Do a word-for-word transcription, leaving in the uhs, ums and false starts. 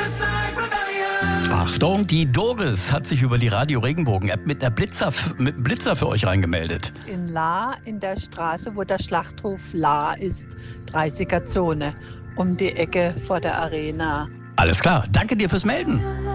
Achtung, die Doris hat sich über die Radio Regenbogen-App mit einer Blitzer, mit einem Blitzer für euch reingemeldet. In Lahr, in der Straße, wo der Schlachthof Lahr ist, dreißiger Zone, um die Ecke vor der Arena. Alles klar, danke dir fürs Melden.